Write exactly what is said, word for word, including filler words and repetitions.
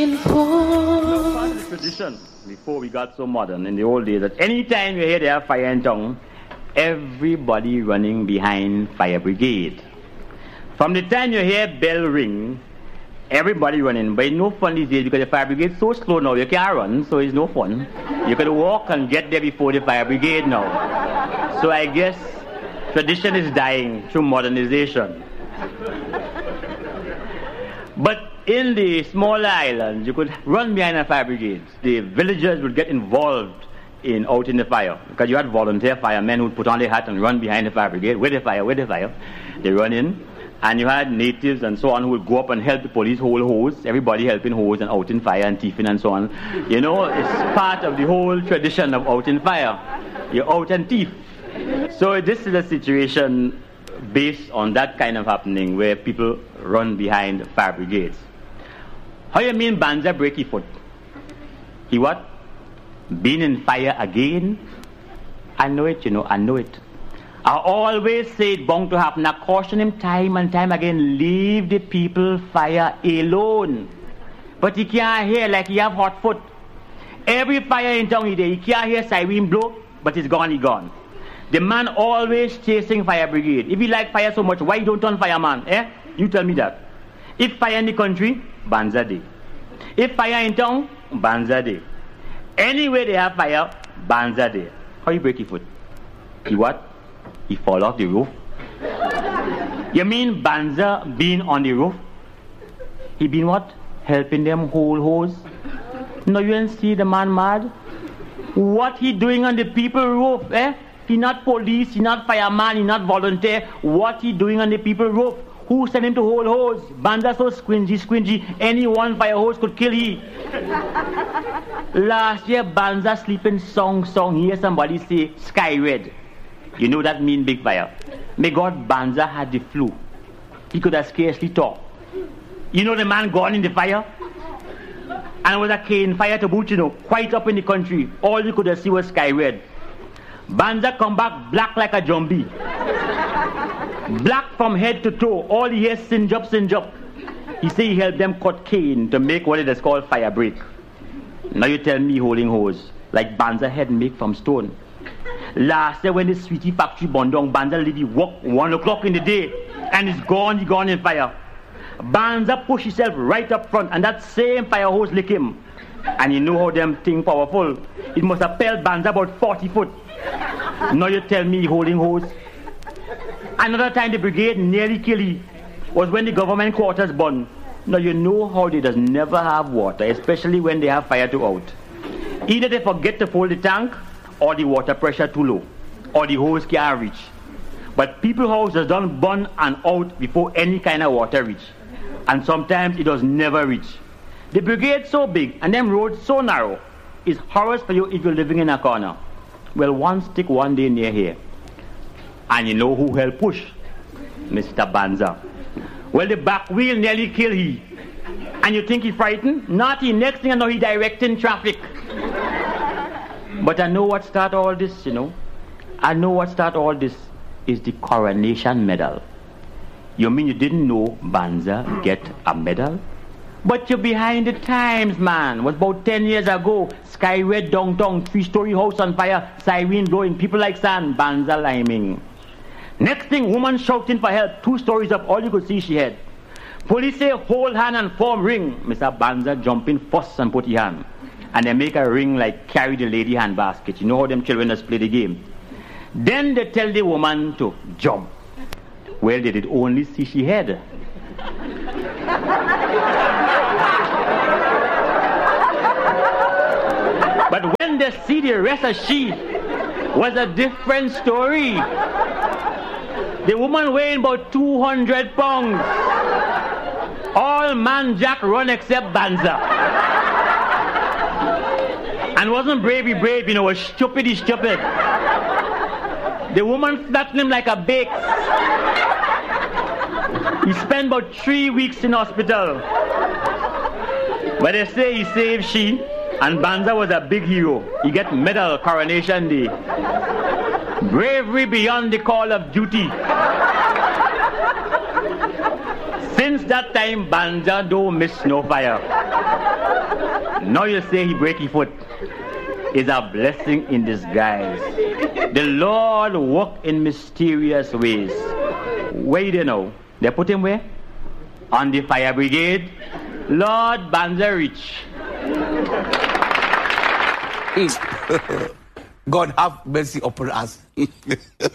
Part of the tradition, before we got so modern in the old days, that any time you hear there are fire in town, everybody running behind fire brigade. From the time you hear bell ring, everybody running. But it's no fun these days because the fire brigade is so slow now, you can't run, so it's no fun. You can walk and get there before the fire brigade now. So I guess tradition is dying through modernization. But in the smaller islands, you could run behind a fire brigade. The villagers would get involved in out in the fire because you had volunteer firemen who would put on their hat and run behind the fire brigade with the fire, with the fire. They run in, and you had natives and so on who would go up and help the police hold hose. Everybody helping hose and out in fire and thieving and so on. You know, it's part of the whole tradition of out in fire. You're out and thief. So this is a situation based on that kind of happening where people run behind fire brigades. How you mean Banza break his foot? He what? Been in fire again? I know it, you know, I know it. I always say it's bound to happen. I caution him time and time again, leave the people fire alone. But he can't hear like he have hot foot. Every fire in town he there, he can't hear siren blow, but it's gone, he gone. The man always chasing fire brigade. If he like fire so much, why you don't turn fireman? Eh? You tell me that. If fire in the country, Banza Day. If fire in town, Banza Day. Anywhere they have fire, Banza Day. How you break your foot? He what? He fall off the roof? You mean Banza being on the roof? He been what? Helping them hold hose? No, you didn't see the man mad? What he doing on the people roof, eh? He not police, he not fireman, he not volunteer. What he doing on the people roof? Who sent him to hold hose? Banza so squingy, squingy, any one fire hose could kill he. Last year, Banza sleeping song, song. He hear somebody say, sky red. You know that mean big fire. May God, Banza had the flu. He could have scarcely talk. You know the man gone in the fire? And it was a cane fire to boot, you know, quite up in the country. All you could have seen was sky red. Banza come back black like a zombie. Black from head to toe. All he hears singe up, singe up. He say he helped them cut cane to make what it is called fire break. Now you tell me holding hose like Banza head make from stone. Last year when the sweetie factory burned down, Banza lady walk one o'clock in the day and it's gone, he gone in fire. Banza push himself right up front and that same fire hose lick him. And you know how them thing powerful. It must have felled Banza about forty foot. Now you tell me holding hose. Another time the brigade nearly killed him was when the government quarters burned. Now you know how they does never have water, especially when they have fire to out. Either they forget to fill the tank, or the water pressure too low, or the hose can't reach. But people houses done burn and out before any kind of water reach. And sometimes it does never reach. The brigade so big and them roads so narrow, it's horrors for you if you're living in a corner. Well, one stick one day near here. And you know who helped push? Mister Banza. Well, the back wheel nearly killed he. And you think he frightened? Not he. Next thing I know, he directing traffic. But I know what start all this, you know. I know what start all this is the coronation medal. You mean you didn't know Banza get a medal? But you're behind the times, man. It was about ten years ago. Sky red downtown, three-story house on fire, siren blowing, people like sand, Banza liming. Next thing, woman shouting for help, two stories up, all you could see she had. Police say, hold hand and form ring. Mister Banza jump in first and put his hand. And they make a ring like carry the lady hand basket. You know how them children just play the game. Then they tell the woman to jump. Well, they did only see she had. But when they see the rest of she, was a different story. The woman weighing about two hundred pounds. All man jack run except Banza. And wasn't bravey brave, you know, was stupid stupid. The woman flattened him like a bake. He spent about three weeks in hospital. But they say he saved she, and Banza was a big hero. He get medal coronation day. Bravery beyond the call of duty. Since that time, Banza don't miss no fire. Now you say he break his foot. It's a blessing in disguise. The Lord work in mysterious ways. Where do you know? They put him where? On the fire brigade. Lord Banza reach. God have mercy upon us.